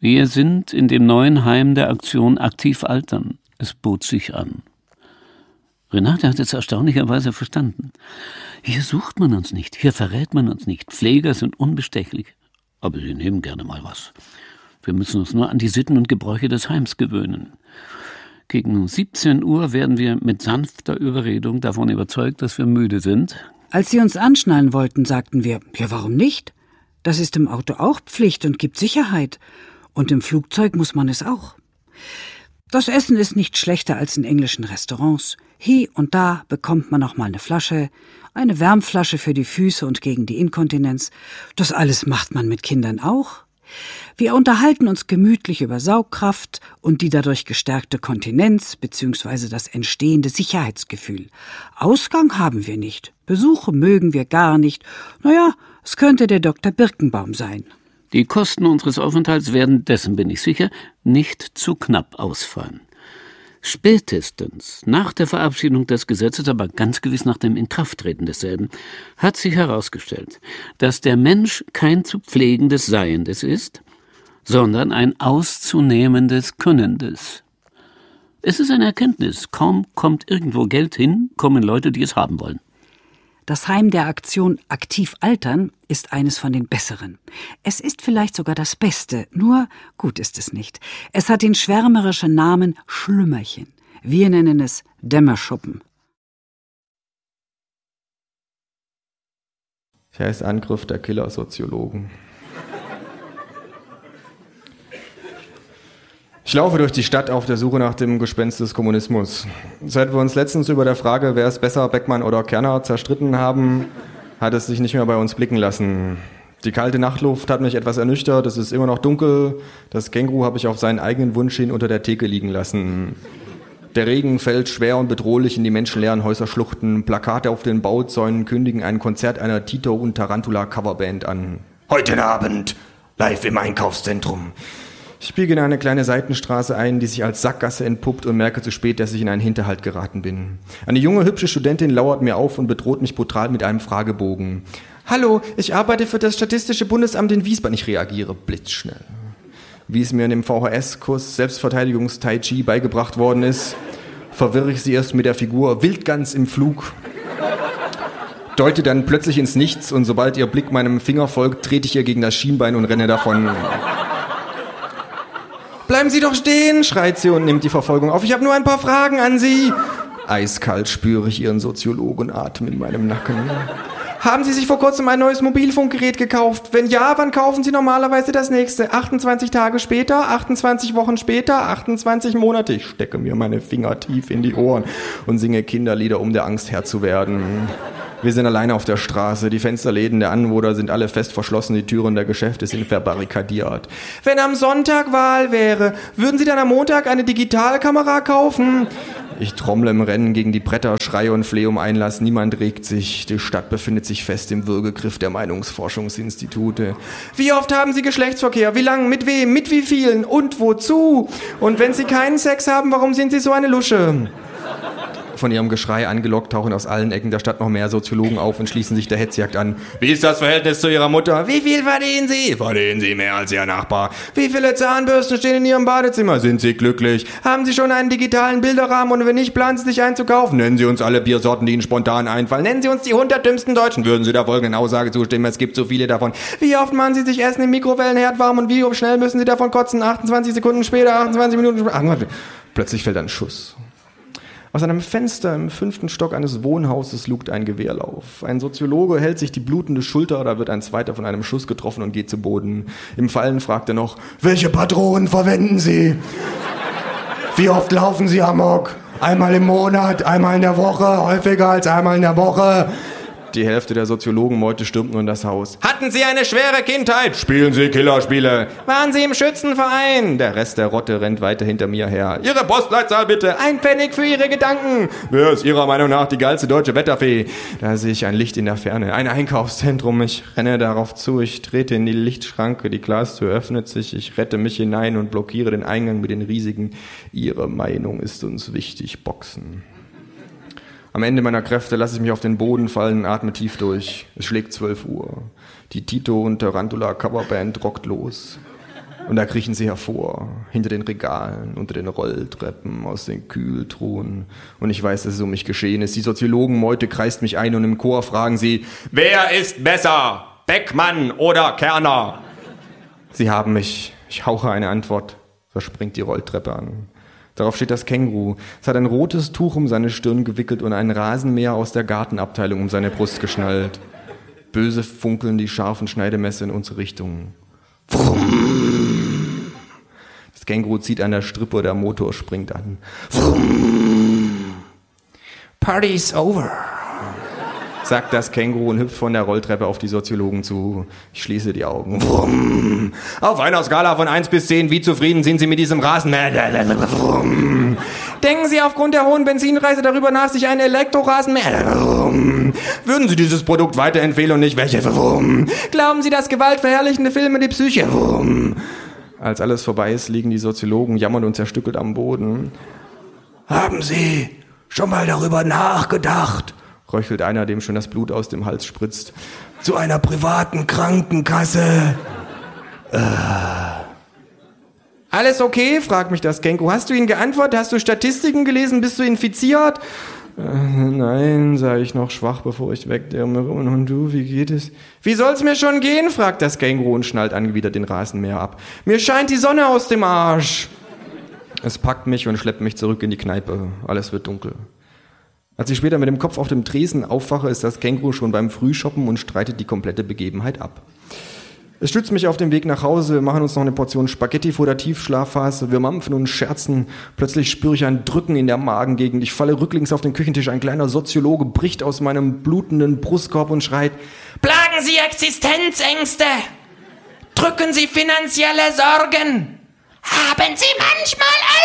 Wir sind in dem neuen Heim der Aktion Aktiv Altern. Es bot sich an. Renate hat es erstaunlicherweise verstanden. Hier sucht man uns nicht, hier verrät man uns nicht. Pfleger sind unbestechlich. Aber sie nehmen gerne mal was. Wir müssen uns nur an die Sitten und Gebräuche des Heims gewöhnen. Gegen 17 Uhr werden wir mit sanfter Überredung davon überzeugt, dass wir müde sind. Als sie uns anschnallen wollten, sagten wir, ja, warum nicht? Das ist im Auto auch Pflicht und gibt Sicherheit. Und im Flugzeug muss man es auch. Das Essen ist nicht schlechter als in englischen Restaurants. Hier und da bekommt man noch mal eine Flasche, eine Wärmflasche für die Füße und gegen die Inkontinenz. Das alles macht man mit Kindern auch. Wir unterhalten uns gemütlich über Saugkraft und die dadurch gestärkte Kontinenz bzw. das entstehende Sicherheitsgefühl. Ausgang haben wir nicht. Besuche mögen wir gar nicht. Naja, es könnte der Dr. Birkenbaum sein. Die Kosten unseres Aufenthalts werden, dessen bin ich sicher, nicht zu knapp ausfallen. Spätestens nach der Verabschiedung des Gesetzes, aber ganz gewiss nach dem Inkrafttreten desselben, hat sich herausgestellt, dass der Mensch kein zu pflegendes Seiendes ist, sondern ein auszunehmendes Könnendes. Es ist eine Erkenntnis. Kaum kommt irgendwo Geld hin, kommen Leute, die es haben wollen. Das Heim der Aktion Aktiv Altern ist eines von den besseren. Es ist vielleicht sogar das Beste, nur gut ist es nicht. Es hat den schwärmerischen Namen Schlümmerchen. Wir nennen es Dämmerschuppen. Ich heiße Angriff der Killer-Soziologen. Ich laufe durch die Stadt auf der Suche nach dem Gespenst des Kommunismus. Seit wir uns letztens über der Frage, wer ist besser, Beckmann oder Kerner, zerstritten haben, hat es sich nicht mehr bei uns blicken lassen. Die kalte Nachtluft hat mich etwas ernüchtert, es ist immer noch dunkel, das Känguru habe ich auf seinen eigenen Wunsch hin unter der Theke liegen lassen. Der Regen fällt schwer und bedrohlich in die menschenleeren Häuserschluchten, Plakate auf den Bauzäunen kündigen ein Konzert einer Tito- und Tarantula-Coverband an. Heute Abend, live im Einkaufszentrum. Ich biege in eine kleine Seitenstraße ein, die sich als Sackgasse entpuppt und merke zu spät, dass ich in einen Hinterhalt geraten bin. Eine junge, hübsche Studentin lauert mir auf und bedroht mich brutal mit einem Fragebogen. Hallo, ich arbeite für das Statistische Bundesamt in Wiesbaden. Ich reagiere blitzschnell. Wie es mir in dem VHS-Kurs Selbstverteidigungs-Tai Chi beigebracht worden ist, verwirre ich sie erst mit der Figur Wildgans im Flug, deute dann plötzlich ins Nichts und sobald ihr Blick meinem Finger folgt, trete ich ihr gegen das Schienbein und renne davon. Bleiben Sie doch stehen, schreit sie und nimmt die Verfolgung auf. Ich habe nur ein paar Fragen an Sie. Eiskalt spüre ich ihren Soziologenatem in meinem Nacken. Haben Sie sich vor kurzem ein neues Mobilfunkgerät gekauft? Wenn ja, wann kaufen Sie normalerweise das nächste? 28 Tage später, 28 Wochen später, 28 Monate? Ich stecke mir meine Finger tief in die Ohren und singe Kinderlieder, um der Angst Herr zu werden. Wir sind alleine auf der Straße, die Fensterläden der Anwohner sind alle fest verschlossen, die Türen der Geschäfte sind verbarrikadiert. Wenn am Sonntag Wahl wäre, würden Sie dann am Montag eine Digitalkamera kaufen? Ich trommle im Rennen gegen die Bretter, schreie und flehe um Einlass, niemand regt sich. Die Stadt befindet sich fest im Würgegriff der Meinungsforschungsinstitute. Wie oft haben Sie Geschlechtsverkehr? Wie lang? Mit wem? Mit wie vielen? Und wozu? Und wenn Sie keinen Sex haben, warum sind Sie so eine Lusche? Von ihrem Geschrei angelockt tauchen aus allen Ecken der Stadt noch mehr Soziologen auf und schließen sich der Hetzjagd an. Wie ist das Verhältnis zu Ihrer Mutter? Wie viel verdienen Sie? Verdienen Sie mehr als Ihr Nachbar? Wie viele Zahnbürsten stehen in Ihrem Badezimmer? Sind Sie glücklich? Haben Sie schon einen digitalen Bilderrahmen und wenn nicht, planen Sie sich einen zu kaufen? Nennen Sie uns alle Biersorten, die Ihnen spontan einfallen. Nennen Sie uns die 100 dümmsten Deutschen. Würden Sie der folgenden Aussage zustimmen? Es gibt so viele davon. Wie oft machen Sie sich Essen im Mikrowellenherd warm und wie schnell müssen Sie davon kotzen? 28 Sekunden später, 28 Minuten später. Plötzlich fällt ein Schuss. Aus einem Fenster im 5. Stock eines Wohnhauses lugt ein Gewehrlauf. Ein Soziologe hält sich die blutende Schulter, da wird ein zweiter von einem Schuss getroffen und geht zu Boden. Im Fallen fragt er noch, welche Patronen verwenden Sie? Wie oft laufen Sie amok? Einmal im Monat, einmal in der Woche, häufiger als einmal in der Woche. Die Hälfte der Soziologenmeute stürmt nur in das Haus. Hatten Sie eine schwere Kindheit? Spielen Sie Killerspiele. Waren Sie im Schützenverein? Der Rest der Rotte rennt weiter hinter mir her. Ihre Postleitzahl bitte. 1 Pfennig für Ihre Gedanken. Wer ist Ihrer Meinung nach die geilste deutsche Wetterfee? Da sehe ich ein Licht in der Ferne. Ein Einkaufszentrum. Ich renne darauf zu. Ich trete in die Lichtschranke. Die Glastür öffnet sich. Ich rette mich hinein und blockiere den Eingang mit den riesigen Ihre Meinung ist uns wichtig Boxen. Am Ende meiner Kräfte lasse ich mich auf den Boden fallen, atme tief durch. Es schlägt 12 Uhr. Die Tito- und Tarantula-Coverband rockt los. Und da kriechen sie hervor, hinter den Regalen, unter den Rolltreppen, aus den Kühltruhen. Und ich weiß, dass es um mich geschehen ist. Die Soziologenmeute kreist mich ein und im Chor fragen sie, wer ist besser, Beckmann oder Kerner? Sie haben mich. Ich hauche eine Antwort. Da springt die Rolltreppe an. Darauf steht das Känguru. Es hat ein rotes Tuch um seine Stirn gewickelt und ein Rasenmäher aus der Gartenabteilung um seine Brust geschnallt. Böse funkeln die scharfen Schneidemesser in unsere Richtung. Vroom. Das Känguru zieht an der Strippe, der Motor springt an. Vroom. Party's over, sagt das Känguru und hüpft von der Rolltreppe auf die Soziologen zu. Ich schließe die Augen. Vroom. Auf einer Skala von 1 bis 10, wie zufrieden sind Sie mit diesem Rasenmäher? Vroom. Denken Sie aufgrund der hohen Benzinpreise darüber nach, sich einen Elektrorasenmäher? Vroom. Würden Sie dieses Produkt weiterempfehlen und nicht welche? Vroom. Glauben Sie, dass gewaltverherrlichende Filme die Psyche? Vroom. Als alles vorbei ist, liegen die Soziologen jammernd und zerstückelt am Boden. Haben Sie schon mal darüber nachgedacht, röchelt einer, dem schon das Blut aus dem Hals spritzt, zu einer privaten Krankenkasse? Alles okay? Fragt mich das Känguru. Hast du ihnen geantwortet? Hast du Statistiken gelesen? Bist du infiziert? Nein, sage ich noch schwach, bevor ich wegdämme. Und du, wie geht es? Wie soll's mir schon gehen? Fragt das Känguru und schnallt angewidert den Rasenmäher ab. Mir scheint die Sonne aus dem Arsch. Es packt mich und schleppt mich zurück in die Kneipe. Alles wird dunkel. Als ich später mit dem Kopf auf dem Tresen aufwache, ist das Känguru schon beim Frühshoppen und streitet die komplette Begebenheit ab. Es stützt mich auf dem Weg nach Hause, wir machen uns noch eine Portion Spaghetti vor der Tiefschlafphase, wir mampfen und scherzen. Plötzlich spüre ich ein Drücken in der Magengegend. Ich falle rücklings auf den Küchentisch. Ein kleiner Soziologe bricht aus meinem blutenden Brustkorb und schreit: Plagen Sie Existenzängste? Drücken Sie finanzielle Sorgen? Haben Sie manchmal